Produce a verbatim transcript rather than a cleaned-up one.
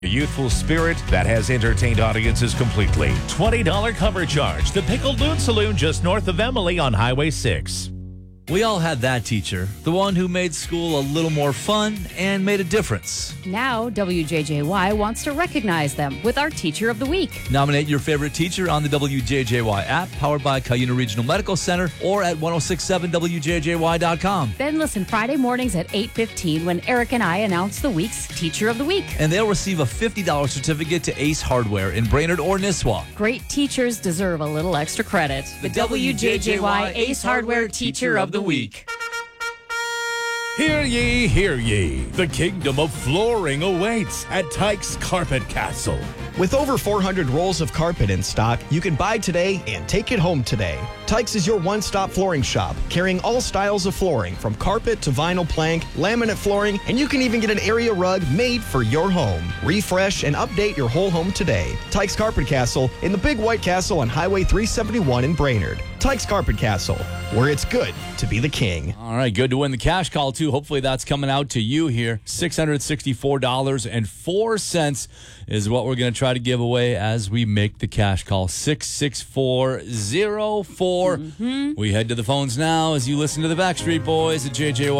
A youthful spirit that has entertained audiences completely. twenty dollars cover charge. The Pickled Loon Saloon just north of Emily on Highway six. We all had that teacher, the one who made school a little more fun and made a difference. Now, W J J Y wants to recognize them with our Teacher of the Week. Nominate your favorite teacher on the W J J Y app, powered by Cuyuna Regional Medical Center, or at ten sixty-seven W J J Y dot com. Then listen Friday mornings at eight fifteen when Eric and I announce the week's Teacher of the Week. And they'll receive a fifty dollars certificate to Ace Hardware in Brainerd or Nisswa. Great teachers deserve a little extra credit. The W J J Y Ace Hardware Teacher of the Week. Hear ye, hear ye. The kingdom of flooring awaits at Tyke's Carpet Castle. With over four hundred rolls of carpet in stock, you can buy today and take it home today. Tyke's is your one-stop flooring shop, carrying all styles of flooring, from carpet to vinyl plank, laminate flooring, and you can even get an area rug made for your home. Refresh and update your whole home today. Tyke's Carpet Castle in the Big White Castle on Highway three seventy-one in Brainerd. Tyke's Carpet Castle, where it's good to be the king. All right, good to win the cash call, too. Hopefully that's coming out to you here. six hundred sixty-four dollars and four cents is what we're going to try to give away as we make the cash call. six six four zero four. Mm-hmm. We head to the phones now as you listen to the Backstreet Boys at J J Y.